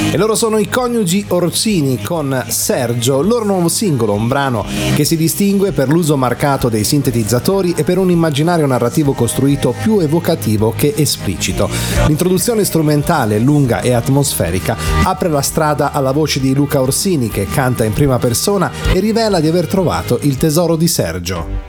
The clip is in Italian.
E loro sono i coniugi Orsini con Sergio, loro nuovo singolo, un brano che si distingue per l'uso marcato dei sintetizzatori e per un immaginario narrativo costruito più evocativo che esplicito. L'introduzione strumentale, lunga e atmosferica, apre la strada alla voce di Luca Orsini che canta in prima persona e rivela di aver trovato il tesoro di Sergio.